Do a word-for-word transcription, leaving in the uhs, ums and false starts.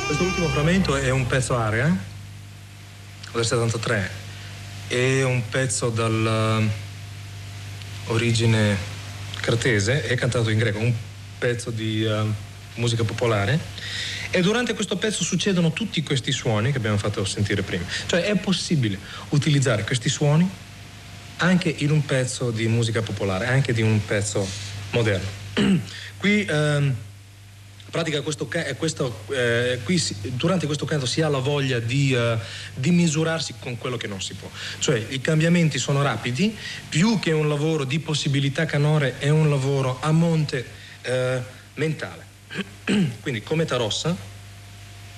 Questo ultimo frammento è un pezzo aria del settantatré, è un pezzo dall'origine cretese, è cantato in greco, un pezzo di uh, musica popolare, e durante questo pezzo succedono tutti questi suoni che abbiamo fatto sentire prima. Cioè è possibile utilizzare questi suoni anche in un pezzo di musica popolare, anche di un pezzo moderno. Qui um, pratica questo, questo eh, qui si, durante questo canto si ha la voglia di, uh, di misurarsi con quello che non si può, cioè i cambiamenti sono rapidi, più che un lavoro di possibilità canore è un lavoro a monte eh, mentale. Quindi Cometa Rossa